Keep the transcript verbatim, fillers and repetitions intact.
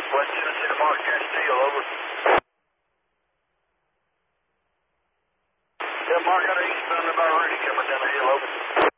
West Tennessee to Mark, Cat Steel, over. Yeah, Mark, got an eastbound about ready coming down the hill, over.